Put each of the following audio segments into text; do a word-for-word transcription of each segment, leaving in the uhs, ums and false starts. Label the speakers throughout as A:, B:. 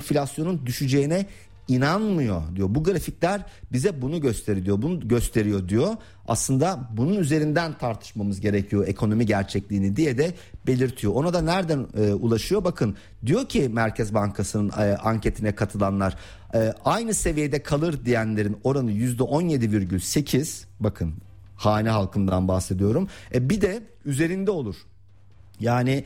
A: enflasyonun düşeceğine inanmıyor diyor. Bu grafikler bize bunu gösteriyor, bunu gösteriyor diyor. Aslında bunun üzerinden tartışmamız gerekiyor ekonomi gerçekliğini diye de belirtiyor. Ona da nereden e, ulaşıyor? Bakın diyor ki Merkez Bankası'nın e, anketine katılanlar e, aynı seviyede kalır diyenlerin oranı yüzde on yedi virgül sekiz. Bakın hane halkından bahsediyorum. E, bir de üzerinde olur. Yani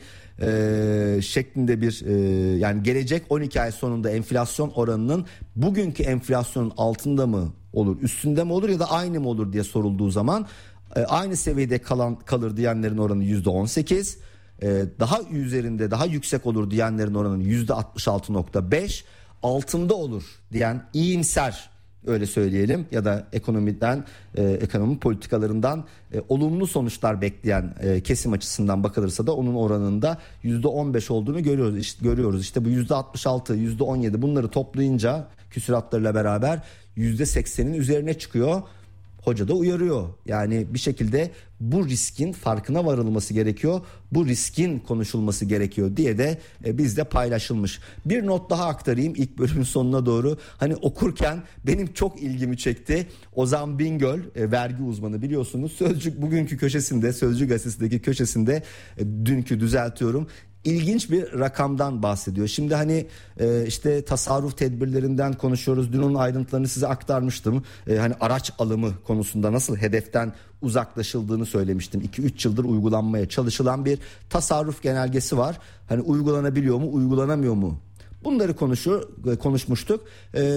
A: e, şeklinde bir e, yani gelecek on iki ay sonunda enflasyon oranının bugünkü enflasyonun altında mı olur, üstünde mi olur ya da aynı mı olur diye sorulduğu zaman e, aynı seviyede kalan kalır diyenlerin oranı yüzde on sekiz, e, daha üzerinde daha yüksek olur diyenlerin oranı yüzde altmış altı nokta beş, altında olur diyen iyimser, öyle söyleyelim, ya da ekonomiden e, ekonomi politikalarından e, olumlu sonuçlar bekleyen e, kesim açısından bakılırsa da onun oranında yüzde on beş olduğunu görüyoruz. İşte, görüyoruz. İşte bu yüzde altmış altı, yüzde on yedi bunları toplayınca küsuratlarıyla beraber yüzde seksenin üzerine çıkıyor. Hoca da uyarıyor. Yani bir şekilde bu riskin farkına varılması gerekiyor. Bu riskin konuşulması gerekiyor diye de e, bizde paylaşılmış. Bir not daha aktarayım ilk bölümün sonuna doğru. Hani okurken benim çok ilgimi çekti. Ozan Bingöl e, vergi uzmanı, biliyorsunuz. Sözcük bugünkü köşesinde, Sözcü gazetesindeki köşesinde e, dünkü düzeltiyorum. İlginç bir rakamdan bahsediyor. Şimdi hani e, işte tasarruf tedbirlerinden konuşuyoruz. Dün onun ayrıntılarını size aktarmıştım. E, hani araç alımı konusunda nasıl hedeften uzaklaşıldığını söylemiştim. iki üç yıldır uygulanmaya çalışılan bir tasarruf genelgesi var. Hani uygulanabiliyor mu, uygulanamıyor mu? Bunları konuşuyor, konuşmuştuk.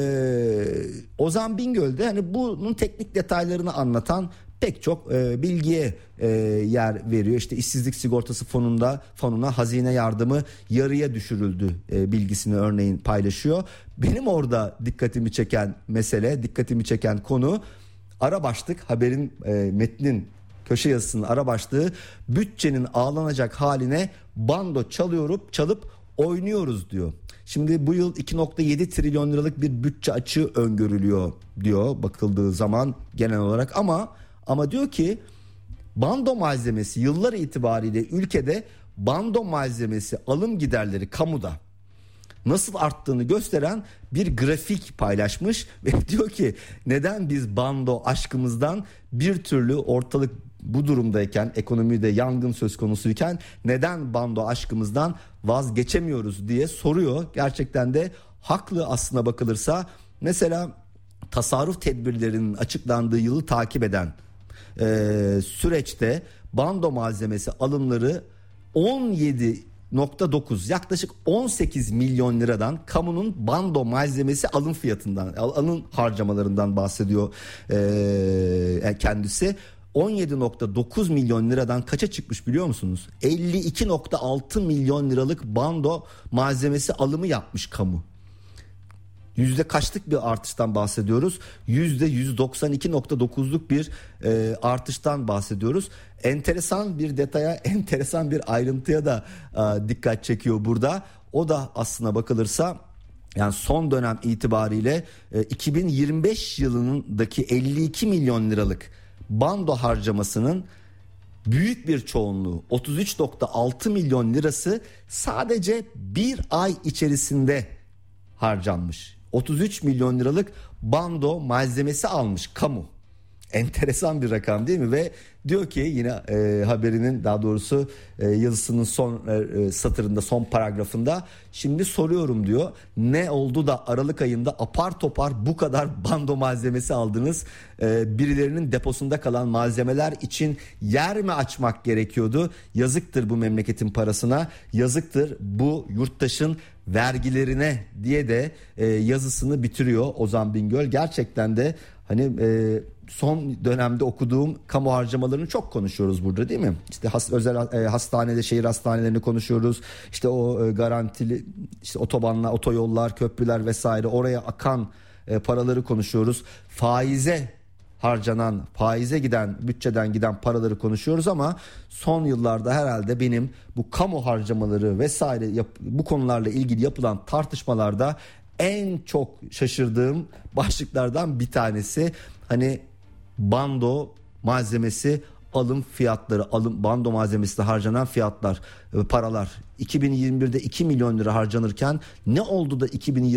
A: Ee, Ozan Bingöl'de hani bunun teknik detaylarını anlatan pek çok e, bilgiye e, yer veriyor. İşte işsizlik sigortası fonunda fonuna hazine yardımı yarıya düşürüldü e, bilgisini örneğin paylaşıyor. Benim orada dikkatimi çeken mesele, dikkatimi çeken konu ara başlık, haberin e, metnin köşe yazısının ara başlığı, bütçenin ağlanacak haline bando çalıyorum, çalıp oynuyoruz diyor. Şimdi bu yıl iki nokta yedi trilyon liralık bir bütçe açığı öngörülüyor diyor bakıldığı zaman genel olarak, ama ama diyor ki bando malzemesi yıllar itibariyle ülkede bando malzemesi alım giderleri kamuda nasıl arttığını gösteren bir grafik paylaşmış ve diyor ki neden biz bando aşkımızdan bir türlü ortalık bu durumdayken, ekonomide yangın söz konusuyken neden bando aşkımızdan vazgeçemiyoruz diye soruyor. Gerçekten de haklı aslına bakılırsa. Mesela tasarruf tedbirlerinin açıklandığı yılı takip eden e, süreçte bando malzemesi alımları on yedi nokta dokuz, yaklaşık on sekiz milyon liradan kamunun bando malzemesi alım fiyatından, alım harcamalarından bahsediyor e, kendisi. on yedi nokta dokuz milyon liradan kaça çıkmış biliyor musunuz? elli iki nokta altı milyon liralık bando malzemesi alımı yapmış kamu. Yüzde kaçlık bir artıştan bahsediyoruz? Yüzde yüz doksan iki nokta dokuzluk bir e, artıştan bahsediyoruz. Enteresan bir detaya, enteresan bir ayrıntıya da e, dikkat çekiyor burada. O da aslına bakılırsa yani son dönem itibariyle e, iki bin yirmi beş yılındaki elli iki milyon liralık bando harcamasının büyük bir çoğunluğu, otuz üç nokta altı milyon lirası sadece bir ay içerisinde harcanmış. otuz üç milyon liralık bando malzemesi almış kamu. Enteresan bir rakam değil mi? Ve diyor ki yine e, haberinin, daha doğrusu e, yazısının son e, satırında, son paragrafında, şimdi soruyorum diyor, ne oldu da Aralık ayında apar topar bu kadar bando malzemesi aldınız? E, birilerinin deposunda kalan malzemeler için yer mi açmak gerekiyordu? Yazıktır bu memleketin parasına, yazıktır bu yurttaşın vergilerine diye de e, yazısını bitiriyor Ozan Bingöl. Gerçekten de hani e, son dönemde okuduğum kamu harcamalarını çok konuşuyoruz burada, değil mi? İşte has, özel e, hastanede, şehir hastanelerini konuşuyoruz. İşte o e, garantili işte otobanlar, otoyollar, köprüler vesaire, oraya akan e, paraları konuşuyoruz. Faize harcanan, faize giden, bütçeden giden paraları konuşuyoruz ama son yıllarda herhalde benim bu kamu harcamaları vesaire yap, bu konularla ilgili yapılan tartışmalarda en çok şaşırdığım başlıklardan bir tanesi hani bando malzemesi alım fiyatları, alım bando malzemesinde harcanan fiyatlar, paralar. iki bin yirmi birde iki milyon lira harcanırken ne oldu da iki bin yirmi